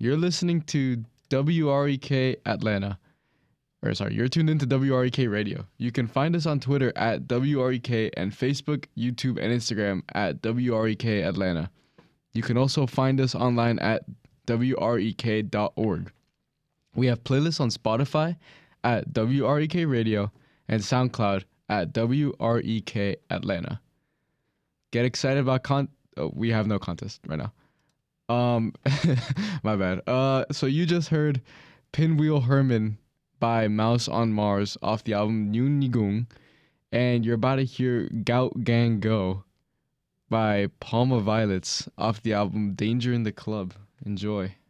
You're listening to WREK Atlanta. Or sorry, you're tuned into WREK Radio. You can find us on Twitter at WREK and Facebook, YouTube, and Instagram at WREK Atlanta. You can also find us online at WREK.org. We have playlists on Spotify at WREK Radio and SoundCloud at WREK Atlanta. Get excited about we have no contest right now. My bad. So you just heard Pinwheel Herman by Mouse on Mars off the album Yoon Nigung, and you're about to hear Gout Gang Go by Palma Violets off the album Danger in the Club. Enjoy.